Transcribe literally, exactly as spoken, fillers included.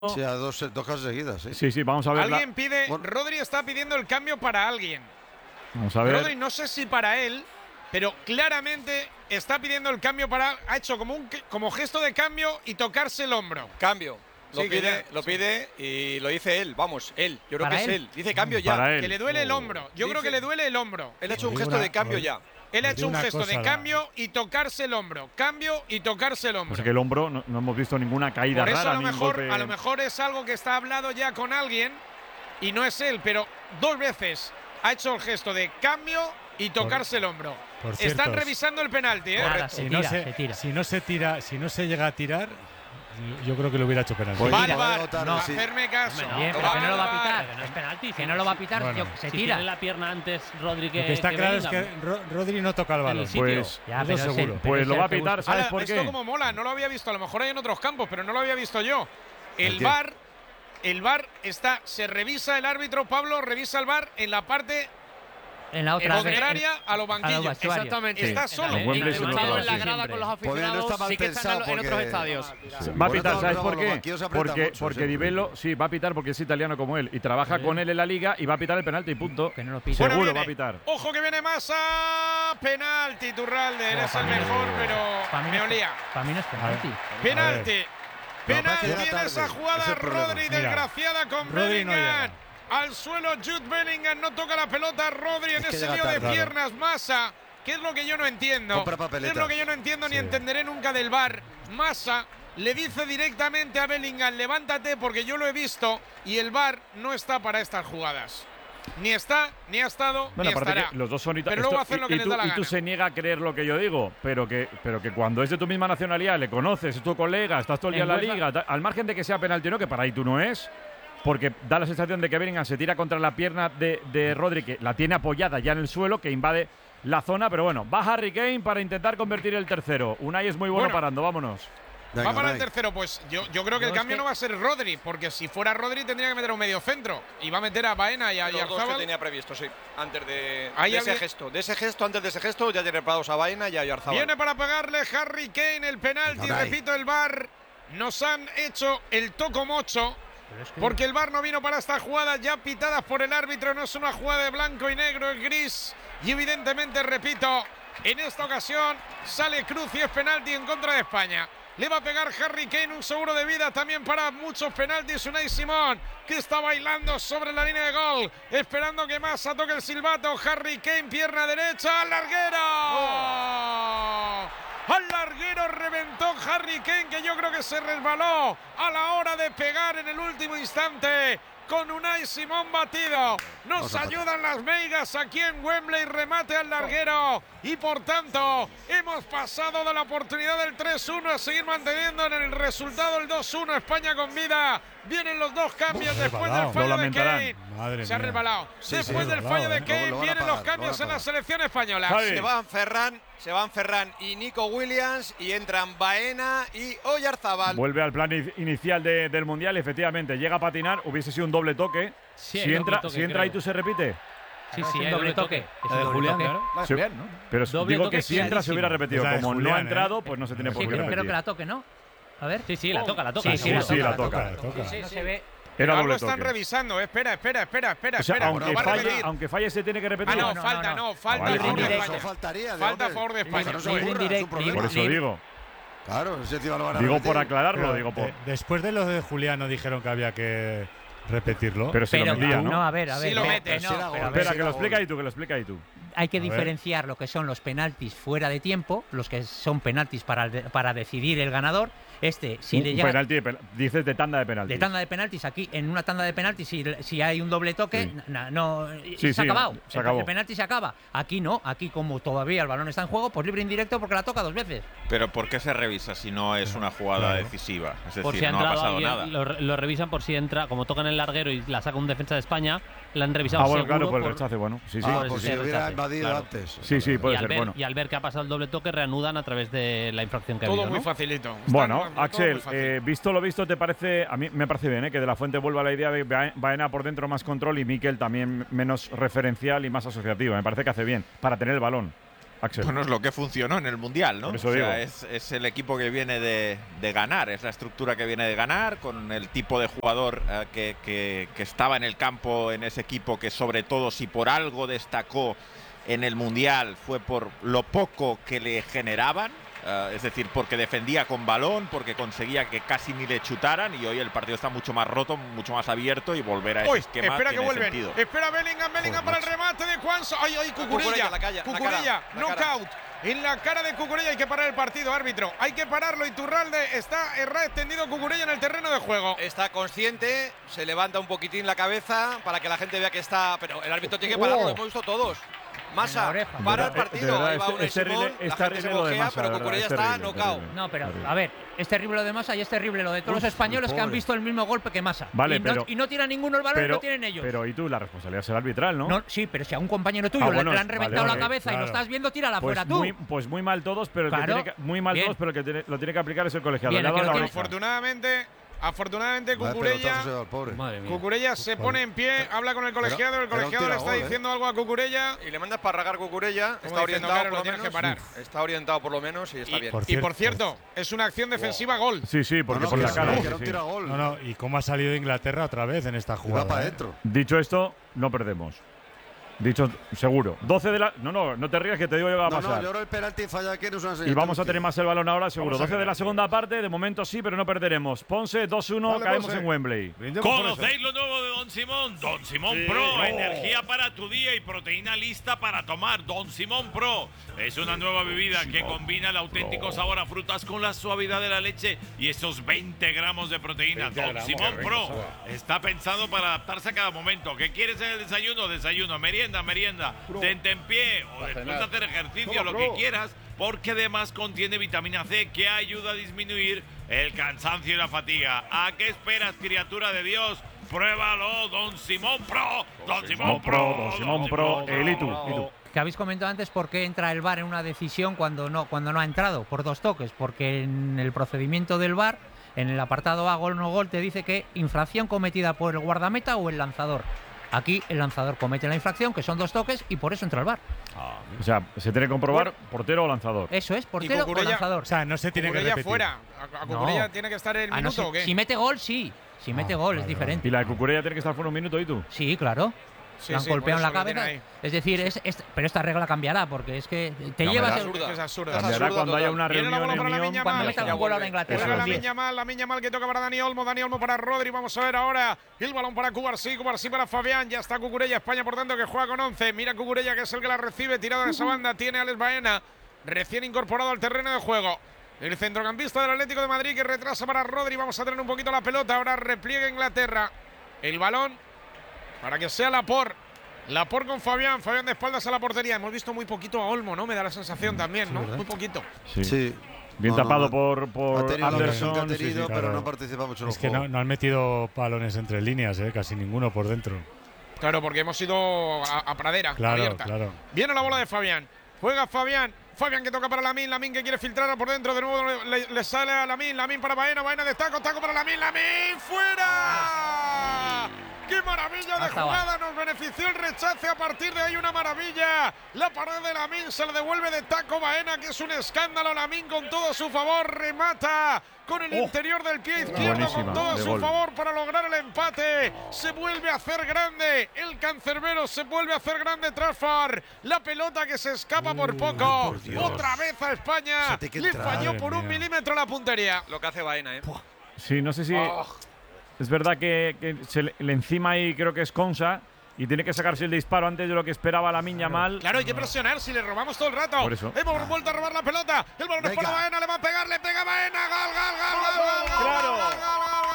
Sí, a dos, dos casos seguidas. ¿sí? sí, sí, vamos a ver. Alguien la... pide, bueno. Rodri está pidiendo el cambio para alguien. Vamos a ver. Rodri, no sé si para él, pero claramente está pidiendo el cambio para. Ha hecho como un como gesto de cambio y tocarse el hombro. Cambio. Lo Sí, que pide, ya- lo sí. pide y lo dice él. Vamos, él. Yo creo ¿Para que es él? él. Dice cambio ya. Para él. Que le duele el hombro. Yo creo Dice- que le duele el hombro. Él ha hecho un Os gesto digo una- de cambio os- ya. Él ha os hecho digo un una gesto de cosa. cambio y tocarse el hombro. Cambio y tocarse el hombro. Pues que el hombro no, no hemos visto ninguna caída Por eso rara, a lo, ni un mejor, golpe. a lo mejor es algo que está hablado ya con alguien y no es él, pero dos veces ha hecho el gesto de cambio y tocarse el hombro. por Están cierto, revisando el penalti, ¿eh? Nada, se Si tira, no se, se tira. si no se tira, si no se llega a tirar, yo creo que lo hubiera hecho penalti. Pues Va mira, al va a VAR, votar, no, sí. hacerme caso. Hombre, bien, pero Va que no lo va a al pitar. VAR. No es penalti, que no lo va a pitar, Bueno. yo- se Si tira. tiene la pierna antes Rodri que Lo que está que claro es Bellingham. que Ro- Rodri no toca el En el balón. sitio. Pues, Ya, Eso pero es el- seguro. pero pues es lo el va a que pitar, busca. ¿sabes Ahora, por esto qué? como mola, no lo había visto. A lo mejor hay en otros campos, pero no lo había visto yo. ¿El El qué? VAR, el VAR está, se revisa el árbitro, Pablo, revisa el VAR en la parte En la otra. contraria a los banquillos. vestuarios. Exactamente. Está Sí. solo. En Wembley En- se lo estado toca, en la sí. grada con los Pues no aficionados, está mal sí que están pensado en, en otros porque- estadios. Sí. Va a Por pitar, eso ¿sabes hablamos, por los qué? banquillos apretan Porque, mucho, porque siempre. Divelo, sí, va a pitar porque es italiano como él y trabaja Sí. con él en la liga y va a pitar el penalti, punto. Que no lo pita. Bueno, Seguro viene. va a pitar. Ojo que viene Massa. Penalti, Turralde. No, Eres para el mí no. mejor, pero Para mí me no es- olía. Para mí no es penalti. Penalti. Penalti llega en tarde, esa ese jugada. es el problema. Rodri, Mira, desgraciada con Rodri no Bellingham. llega. Al suelo Jude Bellingham. No toca la pelota. Rodri en Es que ese llega lío de tarde. piernas. Massa. ¿Qué es lo que yo no entiendo? Compra ¿Qué es papeletas. lo que yo no entiendo ni Sí. entenderé nunca del VAR? Massa le dice directamente a Bellingham, levántate porque yo lo he visto y el VAR no está para estas jugadas. Ni está, ni ha estado, Bueno, ni aparte estará. que los dos son ita- Pero luego esto- hacen lo y- que y les tú, da la y tú gana. se niega a creer lo que yo digo, pero que, pero que cuando es de tu misma nacionalidad, le conoces, es tu colega, estás todo el día en En la UEFA- liga, ta- al margen de que sea penalti o no, que para ahí tú no es, porque da la sensación de que Bellingham se tira contra la pierna de, de Rodri, que la tiene apoyada ya en el suelo, que invade la zona, pero bueno, va Harry Kane para intentar convertir el tercero. Unai es muy bueno, Bueno. parando, vámonos. Venga, Va para el Unai. tercero, pues yo, yo creo que el Yo es cambio que- no va a ser Rodri, porque si fuera Rodri tendría que meter a un medio centro y va a meter a Baena y a Los dos que Yarzábal. tenía previsto, sí. Antes de, Ahí de ese había- gesto. De ese gesto, antes de ese gesto, ya tiene preparados a Baena y a Yarzábal. Viene para pegarle Harry Kane el penalti, Unai. repito, el VAR. Nos han hecho el toco mocho. Pero es que- Porque el VAR no vino para estas jugadas ya pitadas por el árbitro. No es una jugada de blanco y negro, es gris. Y evidentemente, repito, en esta ocasión sale Cruz y es penalti en contra de España. Le va a pegar Harry Kane un seguro de vida también para muchos penaltis. Unai Simón, que está bailando sobre la línea de gol, esperando que Massa toque el silbato. Harry Kane, pierna derecha, al larguero. Al larguero reventó Harry Kane, que yo creo que se resbaló a la hora de pegar en el último instante. Con Unai Simón batido. Nos Vamos a ayudan las Veigas aquí en Wembley. Remate al larguero. Y por tanto, hemos pasado de la oportunidad del tres uno a seguir manteniendo en el resultado el dos uno. España con vida. Vienen los dos cambios Uf, después resbalado. del fallo Lo de lamentarán. Kane. Madre Se ha mía. resbalado. Sí, después sí, del resbalado, fallo de ¿eh? Kane Lo- lo van a vienen pagar, los lo cambios van a en la pagar. selección española. Javi. Se van Ferran, se van Ferran y Nico Williams y entran Baena y Oyarzabal. Vuelve al plan ini- inicial de- del Mundial, efectivamente, llega a patinar, hubiese sido un doble toque. Sí, si hay entra, doble toque, si entra ahí creo. tú se repite. Sí, Es sí, un hay doble toque. Es un doble toque. Sí, pero Doble digo toque que si entra se hubiera repetido. Esa de Como no Julián, ha ¿eh? entrado, pues no se tiene Sí, por Sí, qué creo, repetir. creo que la toque, ¿no? A ver. Sí, sí, la toca, la toca. Sí, sí, sí, la sí, la toca. toca. toca. No se ve. Era Algo doble están toque. revisando. Espera, espera, espera, espera. O sea, espera. aunque Lo va a falle, repetir. aunque falle se tiene que repetir. Ah, no, No, no, falta, no, no, no. falta Vale, a favor de vale. Eso España. faltaría. de Falta a hombre. favor de España. Eso no se Libre ocurra, es un indirecto, problema. Por eso libre- digo. Claro, ese tío lo van a Digo repetir. por aclararlo, Pero digo por. de- después de lo de Juliano dijeron que había que repetirlo. Pero se lo Pero metía, no, ¿no? a ver, a Sí ver. lo no, mete, que sí no, era gol. pero a ver, Espera, Sí, que lo era explica gol. ahí tú, que lo explica ahí tú. hay que A ver. diferenciar lo que son los penaltis fuera de tiempo, los que son penaltis para, de- para decidir el ganador. Este, si Un le llega penalti, de pen- dices de tanda de penalti. de tanda de penaltis, aquí en una tanda de penaltis, si, si hay un doble toque, Sí. na- no, y Sí, se sí, ha acabado. se El- acabó. El penalti se acaba. Aquí no, aquí como todavía el balón está en juego, pues libre indirecto porque la toca dos veces. Pero ¿por qué se revisa si no es una jugada Claro. decisiva? Es Por decir, si ha no ha entrado pasado alguien, nada. Lo, lo revisan por si entra, como tocan el larguero y la saca un defensa de España, la han revisado Ah, bueno, seguro claro, por el por- rechace, bueno. Sí, sí. Ah, por pues ese si hubiera rechace, invadido claro. antes. Sí, sí, puede y, al ser, ver, bueno. y al ver que ha pasado el doble toque, reanudan a través de la infracción que ha Todo habido, muy ¿no? facilito. Está Bueno, todo muy Axel, fácil. eh, visto lo visto, ¿te parece? A mí me parece bien, ¿eh? Que De la Fuente vuelva a la idea de Ba- Baena por dentro más control y Mikel también menos referencial y más asociativo. Me parece que hace bien para tener el balón. Axel. Bueno, es lo que funcionó en el Mundial, ¿no? Por eso o sea, digo. es, es el equipo que viene de, de ganar, es la estructura que viene de ganar, con el tipo de jugador eh, que, que, que estaba en el campo en ese equipo, que sobre todo, si por algo destacó en el Mundial, fue por lo poco que le generaban. Uh, es decir, porque defendía con balón, porque conseguía que casi ni le chutaran, y hoy el partido está mucho más roto, mucho más abierto, y volver a ese Uy, esquema espera que tiene vuelven. sentido. Espera Bellingham, Bellingham para el remate de Juanso. Ay, ay, Cucurella, Cucurella. la calle, la Cucurella, cara, la cara. knockout. En la cara de Cucurella hay que parar el partido, árbitro. Hay que pararlo. Iturralde está erra extendido Cucurella en el terreno de juego. Está consciente, se levanta un poquitín la cabeza para que la gente vea que está. Pero el árbitro tiene que pararlo, lo hemos visto todos. Massa, En la oreja. para De el verdad, partido. de verdad, Ahí va es- Unai es terrible- Simón, es la gente se terrible lo de mojea, Massa, pero de verdad, Cucurella es está terrible, knockout. terrible. No, pero Terrible. a ver, es terrible lo de Massa y es terrible lo de todos Uf, los españoles que han pobre. visto el mismo golpe que Massa. Vale, y, no, pero- y no tiran ninguno el balón y Pero, lo tienen ellos. pero y tú, la responsabilidad será arbitral, ¿no? No, sí, pero si a un compañero tuyo Ah, le- bueno, le, han vale, reventado vale, la cabeza y claro. lo estás viendo, tírala Pues fuera tú. muy, pues muy mal todos, pero el Claro. que tiene que, muy mal Bien. todos, pero el que tiene- lo tiene que aplicar es el colegiado. Bien, Le ha el que dado lo la tiene- oreja. Afortunadamente, afortunadamente Vaya Cucurella. pelotazo se da al pobre. Madre mía. Cucurella se pone en pie, habla con el colegiado, el era un colegiado le está tiragol, ¿eh? diciendo algo a Cucurella. Y le manda a esparragar Cucurella. Como Está diciendo, orientado claro, por lo lo tienes menos. que parar. Está orientado por lo menos y está Y, bien. Por y por cierto- cierto, es una acción defensiva gol. Sí, sí, porque No, no, por que la sí, cara. que sí, era un sí. tiragol. No, no, y cómo ha salido Inglaterra otra vez en esta Y va jugada. para ¿eh? adentro. Dicho esto, no perdemos. Dicho, seguro. doce de la. No, no, no te rías que te digo yo que va a No, pasar. no, yo creo el penalti falla aquí no es una señal. Y vamos a Tranquilo. tener más el balón ahora, seguro. Vamos a doce de la ganar, segunda parte, de momento sí, pero no perderemos. Ponce, dos uno, Vale, caemos Ponce. en Wembley. Brindemos por eso. ¿Conocéis lo nuevo de Don Simón? Don Simón Pro, energía para tu día y proteína lista para tomar. Don Simón Pro es una nueva bebida que combina el auténtico sabor a frutas con la suavidad de la leche y esos veinte gramos de proteína. Don Simón Pro está pensado para adaptarse a cada momento. ¿Qué quieres en el desayuno? Desayuno, merienda, merienda, tentempié o después de hacer ejercicio, lo que quieras, porque además contiene vitamina C que ayuda a disminuir el cansancio y la fatiga. ¿A qué esperas, criatura de Dios? Pruébalo, Don Simón Pro. Don Simón Pro. Don Simón Pro, el y tú, y tú. Que habéis comentado antes por qué entra el V A R en una decisión cuando no, cuando no ha entrado, por dos toques. Porque en el procedimiento del V A R, en el apartado A, gol o no gol, te dice que infracción cometida por el guardameta o el lanzador. Aquí el lanzador comete la infracción, que son dos toques, y por eso entra el V A R. O sea, se tiene que comprobar portero o lanzador. Eso es, portero o Cucurella- lanzador. O sea, no se tiene que Cucurella repetir. fuera. ¿A, a Cucurella No. tiene que estar el Ah, no minuto sé, o qué? si mete gol, sí. Si mete Ah, gol, es vale, diferente. Y la de Cucurella tiene que estar fuera un minuto, ¿y tú? Sí, claro. Sí, Le han sí, por golpeado en eso la lo tiene cabeza. ahí. Es decir, es, es- pero esta regla cambiará, porque es que te Cambiará. llevas. Es el- absurda. Es absurda. Cambiará absurdo cuando haya total. una Viene la reunión bola en para la Unión. Miña cuando Mal. metan Ya un gol ahora vuelve. Inglaterra. Juega a la los diez. Miña Mal, la Miña Mal que toca para Dani Olmo, Dani Olmo para Rodri, vamos a ver ahora el balón para Cubarsí, Cubarsí para Fabián, ya está Cucurella, España por tanto que juega con once, mira Cucurella que es el que la recibe, tirado en esa banda, tiene a Alex Baena, recién incorporado al terreno de juego. El centrocampista del Atlético de Madrid que retrasa para Rodri, vamos a tener un poquito la pelota, ahora repliega Inglaterra, el balón para que sea Laporte. Laporte con Fabián, Fabián de espaldas a la portería. Hemos visto muy poquito a Olmo, ¿no? Me da la sensación también, ¿no? ¿verdad? Muy poquito. Sí. Sí. Bien No, no, tapado no. por, Ha por tenido la ocasión que ha Anderson. sí, sí. tenido, pero claro. no participa mucho en el Es que juego. no, no han metido balones entre líneas, ¿eh? Casi ninguno por dentro. Claro, porque hemos ido a, a pradera Claro, abierta. claro. Viene la bola de Fabián. Juega Fabián. Fabián que toca para Lamine. Lamine que quiere filtrar por dentro. De nuevo le, le sale a Lamine. Lamine para Baena. Baena de taco. Taco para Lamine. Lamine fuera. ¡Qué maravilla de Hasta jugada! Nos benefició el rechace. A partir de ahí una maravilla. La pared de Lamine se le devuelve de taco Baena, que es un escándalo. Lamine con todo a su favor. Remata con el interior del pie izquierdo Buenísima, con todo a de su gol. favor para lograr el empate. Se vuelve a hacer grande el cancerbero, se vuelve a hacer grande Trafford. La pelota que se escapa por poco. por Dios. Otra vez a España. Se te que Le entrar. falló Madre por un mía. milímetro la puntería. Lo que hace Baena, ¿eh? Sí, no sé si. Oh. Es verdad que, que se le, le encima ahí creo que es Consa y tiene que sacarse el disparo antes de lo que esperaba la Miña Mal. Claro, hay que presionar si le robamos todo el rato. Por eso. Hemos vuelto a robar la pelota. El balón es Venga. para Baena, le va a pegar, le